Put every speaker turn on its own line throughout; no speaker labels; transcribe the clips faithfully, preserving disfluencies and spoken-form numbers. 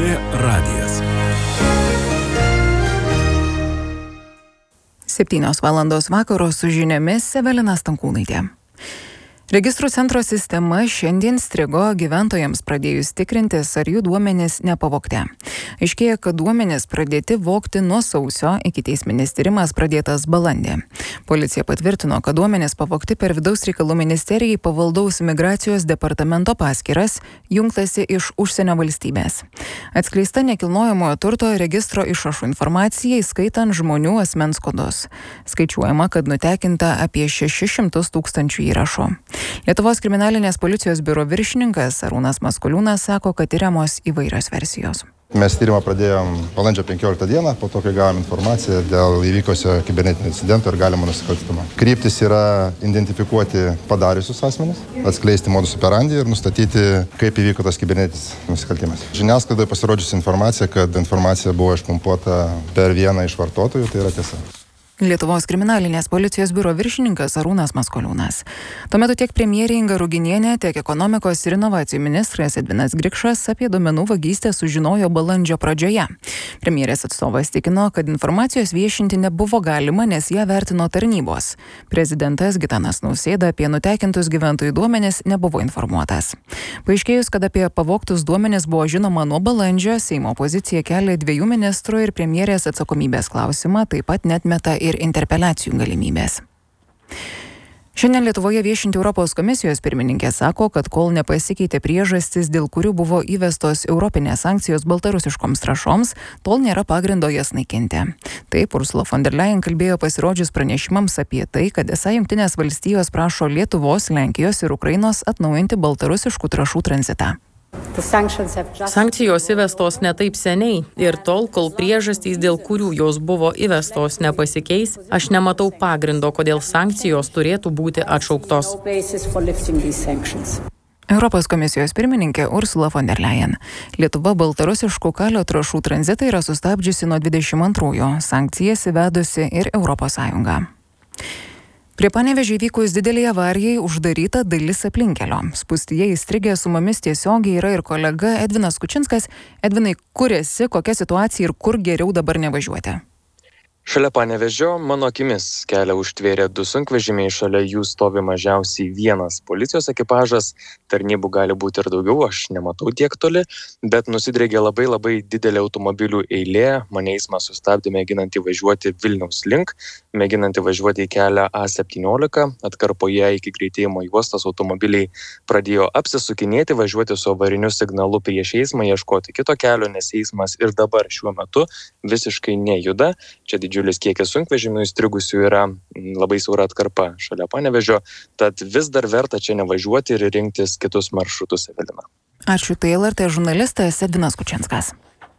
T radijas.
Septynios valandos vakaro su žiniomis Evelina Stankūnaitė. Registrų centro sistema šiandien strigo gyventojams pradėjus tikrintis, ar jų duomenys nepavogti. Aiškėja, kad duomenys pradėti vogti nuo sausio, ikiteisminis tyrimas pradėtas balandį. Policija patvirtino, kad duomenys pavogti per Vidaus reikalų ministerijai pavaldaus migracijos departamento paskyras, jungtasi iš užsienio valstybės. Atskleista nekilnojamojo turto registro išrašų informacija, įskaitant žmonių asmens kodus. Skaičiuojama, kad nutekinta apie šešis šimtus tūkstančių įrašų. Lietuvos kriminalinės policijos biuro viršininkas Arūnas Maskoliūnas sako, kad tyriamos įvairios versijos.
Mes tyrimą pradėjom balandžio penkioliktą dieną, po to, kai gavom informaciją dėl įvykusio kibernetinio incidento ir galimo nusikaltimo. Kryptis yra identifikuoti padariusius asmenis, atskleisti modus operandi ir nustatyti, kaip įvyko tas kibernetinis nusikaltimas. Žiniasklaidoje pasirodžiusi informacija, kad informacija buvo išpumpuota per vieną iš vartotojų, tai yra tiesa.
Lietuvos kriminalinės policijos biuro viršininkas Arūnas Maskoliūnas. Tuo metu tiek premjerė Inga Ruginienė, tiek ekonomikos ir inovacijų ministras Edvinas Grikšas apie duomenų vagystę sužinojo balandžio pradžioje. Premjerės atstovas tikino, kad informacijos viešinti nebuvo galima, nes ją vertino tarnybos. Prezidentas Gitanas Nausėda apie nutekintus gyventojų duomenis nebuvo informuotas. Paaiškėjus, kad apie pavogtus duomenis buvo žinoma nuo balandžio, Seimo opozicija kelia dviejų ministrų ir premjerės atsakomybės klausimą, taip pat neatmeta ir interpeliacijų galimybės. Šiandien Lietuvoje viešinti Europos komisijos pirmininkė sako, kad kol nepasikeitė priežastis, dėl kurių buvo įvestos europinės sankcijos baltarusiškoms trąšoms, tol nėra pagrindo jas naikinti. Taip Ursula von der Leyen kalbėjo pasirodžius pranešimams apie tai, kad esą Jungtinės valstijos prašo Lietuvos, Lenkijos ir Ukrainos atnaujinti baltarusiškų trąšų tranzitą.
Sankcijos įvestos ne taip seniai ir tol, kol priežastys, dėl kurių jos buvo įvestos, nepasikeis, aš nematau pagrindo, kodėl sankcijos turėtų būti atšauktos.
Europos komisijos pirmininkė Ursula von der Leyen. Lietuva baltarusiškų kalio trąšų tranzitą yra sustabdžiusi nuo dvidešimt antrųjų, sankcijas įvedusi ir Europos Sąjunga. Prie Panevėžio įvykus didelei avarijai uždaryta dalis aplinkelio. Spūstyje įstrigę su mumis tiesiogiai yra ir kolega Edvinas Kučinskas. Edvinai, kur esi, kokia situacija ir kur geriau dabar nevažiuoti?
Šalia Panevėžio mano akimis kelią užtvėrė du sunkvežimiai, šalia jų stovi mažiausiai vienas policijos ekipažas, tarnybų gali būti ir daugiau, aš nematau tiek toli, bet nusidrėgė labai labai didelė automobilių eilė, mane eismą sustabdė mėginant įvažiuoti Vilniaus link, mėginant įvažiuoti į kelią A septyniolika, atkarpoje iki greitėjimo juostos automobiliai pradėjo apsisukinėti, važiuoti su avariniu signalu prieš eismą, ieškoti kito kelio, nes eismas ir dabar šiuo metu visiškai nejuda. Čia didžiulis kiekis sunkvežimių įstrigusių yra, labai siaura atkarpa šalia Panevėžio, tad vis dar verta čia nevažiuoti ir rinktis kitus maršrutus, Evelina.
Ačiū, tai L R T žurnalistas Edvinas Kučinskas.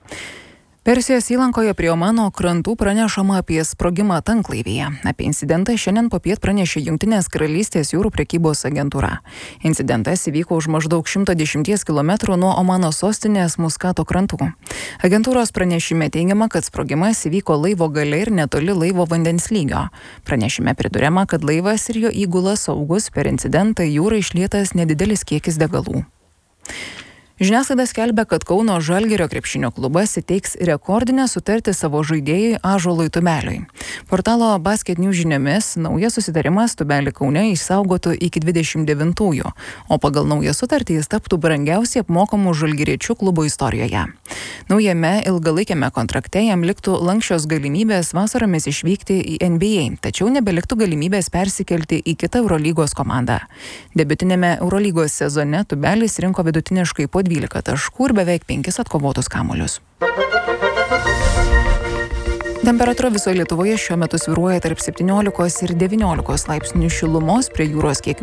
Persijos įlankoje prie Omano krantų pranešama apie sprogimą tanklaivyje. Apie incidentą šiandien popiet pranešė Jungtinės karalystės jūrų prekybos agentūra. Incidentas įvyko už maždaug šimto dešimties kilometrų nuo Omano sostinės Muskato krantų. Agentūros pranešime teigiama, kad sprogimas įvyko laivo gale ir netoli laivo vandens lygio. Pranešime priduriama, kad laivas ir jo įgula saugus, per incidentą jūrai išlietas nedidelis kiekis degalų. Žiniasklaida skelbia, kad Kauno Žalgirio krepšinio klubas įteiks rekordinę sutartį savo žaidėjui Ąžuolui Tubeliui. Portalo Basket News žiniomis naujas susitarimas Tubelį Kaune išsaugotų iki dvidešimt devintųjų, o pagal naują sutartį jis taptų brangiausiai apmokamų žalgiriečių klubo istorijoje. Naujame ilgalaikiame kontrakte jam liktų lanksčios galimybės vasaromis išvykti į N B A, tačiau nebeliktų galimybės persikelti į kitą Eurolygos komandą. Debiutinėme Eurolygos sezone Tubelis rinko vidutiniškai po dvylika taškų ir beveik penkis atkovotus kamuolius. Temperatūra visoje Lietuvoje šiuo metu svyruoja tarp septyniolikos ir devyniolikos laipsnių šilumos, prie jūros kiek